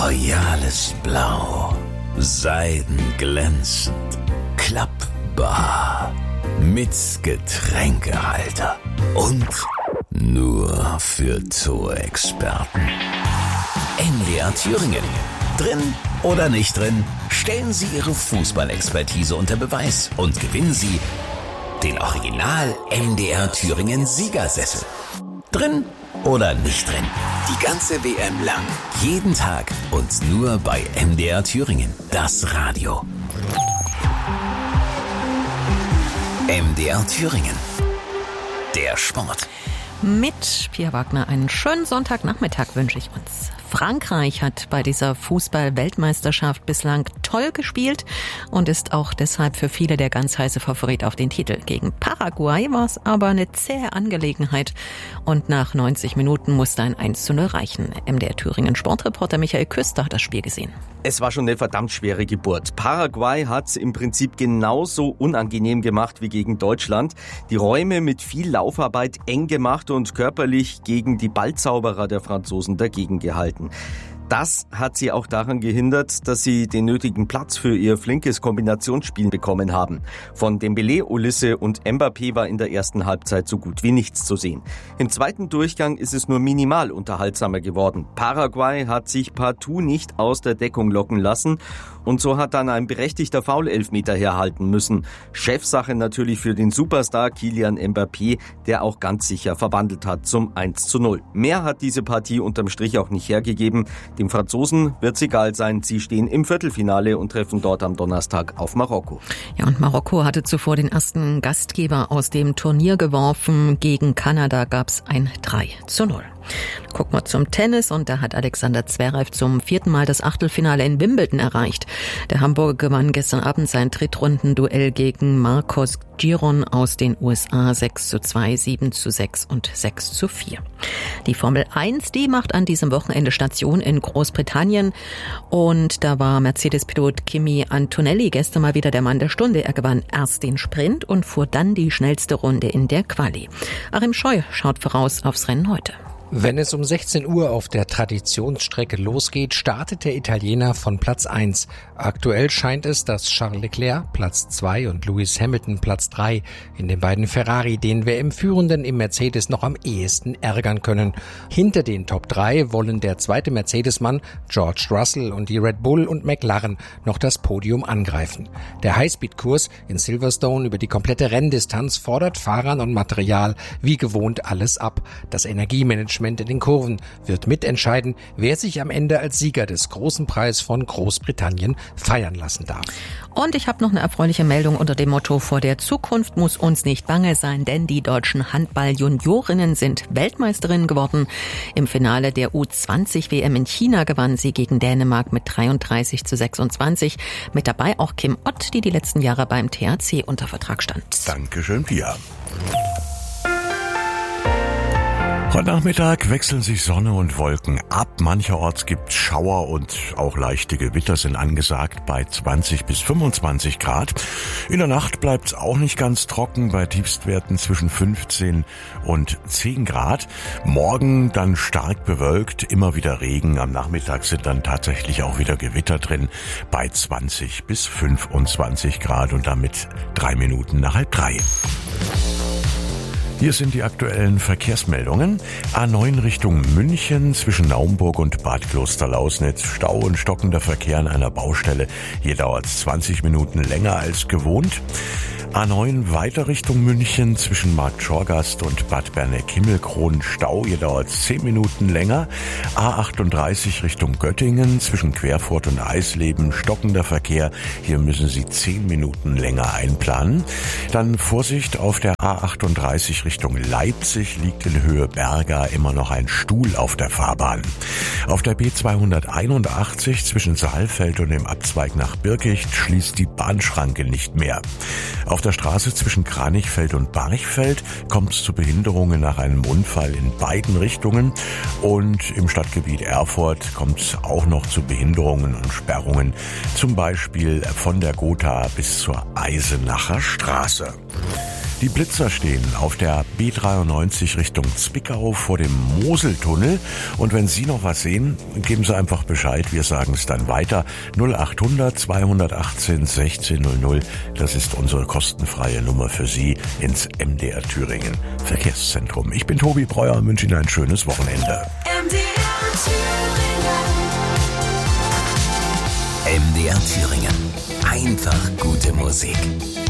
royales Blau, seidenglänzend, klappbar, mit Getränkehalter und nur für Torexperten. MDR Thüringen. Drin oder nicht drin, stellen Sie Ihre Fußballexpertise unter Beweis und gewinnen Sie den Original MDR Thüringen Siegersessel. Drin oder nicht drin, die ganze WM lang, jeden Tag und nur bei MDR Thüringen, das Radio. MDR Thüringen, der Sport. Mit Pia Wagner einen schönen Sonntagnachmittag wünsche ich uns. Frankreich hat bei dieser Fußball-Weltmeisterschaft bislang toll gespielt und ist auch deshalb für viele der ganz heiße Favorit auf den Titel. Gegen Paraguay war es aber eine zähe Angelegenheit und nach 90 Minuten musste ein 1:0 reichen. MDR Thüringen Sportreporter Michael Küster hat das Spiel gesehen. Es war schon eine verdammt schwere Geburt. Paraguay hat's im Prinzip genauso unangenehm gemacht wie gegen Deutschland. Die Räume mit viel Laufarbeit eng gemacht und körperlich gegen die Ballzauberer der Franzosen dagegen gehalten. Das hat sie auch daran gehindert, dass sie den nötigen Platz für ihr flinkes Kombinationsspiel bekommen haben. Von Dembélé, Olise und Mbappé war in der ersten Halbzeit so gut wie nichts zu sehen. Im zweiten Durchgang ist es nur minimal unterhaltsamer geworden. Paraguay hat sich partout nicht aus der Deckung locken lassen und so hat dann ein berechtigter Foul-Elfmeter herhalten müssen. Chefsache natürlich für den Superstar Kylian Mbappé, der auch ganz sicher verwandelt hat zum 1:0. Mehr hat diese Partie unterm Strich auch nicht hergegeben. Den Franzosen wird's egal sein. Sie stehen im Viertelfinale und treffen dort am Donnerstag auf Marokko. Ja, und Marokko hatte zuvor den ersten Gastgeber aus dem Turnier geworfen. Gegen Kanada gab's ein 3:0. Gucken wir zum Tennis und da hat Alexander Zverev zum 4. Mal das Achtelfinale in Wimbledon erreicht. Der Hamburger gewann gestern Abend sein Drittrundenduell gegen Marcos Giron aus den USA 6:2, 7:6 und 6:4. Die Formel 1, die macht an diesem Wochenende Station in Großbritannien und da war Mercedes-Pilot Kimi Antonelli gestern mal wieder der Mann der Stunde. Er gewann erst den Sprint und fuhr dann die schnellste Runde in der Quali. Achim Scheu schaut voraus aufs Rennen heute. Wenn es um 16 Uhr auf der Traditionsstrecke losgeht, startet der Italiener von Platz 1. Aktuell scheint es, dass Charles Leclerc Platz 2 und Lewis Hamilton Platz 3 in den beiden Ferrari den WM-Führenden im Mercedes noch am ehesten ärgern können. Hinter den Top 3 wollen der zweite Mercedes-Mann George Russell und die Red Bull und McLaren noch das Podium angreifen. Der Highspeed-Kurs in Silverstone über die komplette Renndistanz fordert Fahrern und Material wie gewohnt alles ab. Das Energiemanagement in den Kurven wird mitentscheiden, wer sich am Ende als Sieger des großen Preis von Großbritannien feiern lassen darf. Und ich habe noch eine erfreuliche Meldung unter dem Motto: Vor der Zukunft muss uns nicht bange sein, denn die deutschen Handball-Juniorinnen sind Weltmeisterinnen geworden. Im Finale der U20-WM in China gewann sie gegen Dänemark mit 33:26. Mit dabei auch Kim Ott, die letzten Jahre beim THC unter Vertrag stand. Dankeschön, Pia. Heute Nachmittag wechseln sich Sonne und Wolken ab. Mancherorts gibt Schauer und auch leichte Gewitter sind angesagt bei 20 bis 25 Grad. In der Nacht bleibt's auch nicht ganz trocken bei Tiefstwerten zwischen 15 und 10 Grad. Morgen dann stark bewölkt, immer wieder Regen. Am Nachmittag sind dann tatsächlich auch wieder Gewitter drin bei 20 bis 25 Grad und damit 3 Minuten nach 2:30. Hier sind die aktuellen Verkehrsmeldungen. A9 Richtung München zwischen Naumburg und Bad Klosterlausnitz. Stau und stockender Verkehr an einer Baustelle. Hier dauert es 20 Minuten länger als gewohnt. A9 weiter Richtung München zwischen Markt Schorgast und Bad Berneck-Himmelkron. Stau, hier dauert es 10 Minuten länger. A38 Richtung Göttingen zwischen Querfurt und Eisleben. Stockender Verkehr. Hier müssen Sie 10 Minuten länger einplanen. Dann Vorsicht auf der A38 Richtung Leipzig liegt in Höhe Berga immer noch ein Stuhl auf der Fahrbahn. Auf der B281 zwischen Saalfeld und dem Abzweig nach Birkicht schließt die Bahnschranke nicht mehr. Auf der Straße zwischen Kranichfeld und Barchfeld kommt es zu Behinderungen nach einem Unfall in beiden Richtungen und im Stadtgebiet Erfurt kommt es auch noch zu Behinderungen und Sperrungen, zum Beispiel von der Gotha bis zur Eisenacher Straße. Die Blitzer stehen auf der B93 Richtung Zwickau vor dem Moseltunnel. Und wenn Sie noch was sehen, geben Sie einfach Bescheid. Wir sagen es dann weiter. 0800 218 1600. Das ist unsere kostenfreie Nummer für Sie ins MDR Thüringen Verkehrszentrum. Ich bin Tobi Breuer und wünsche Ihnen ein schönes Wochenende. MDR Thüringen. Einfach gute Musik.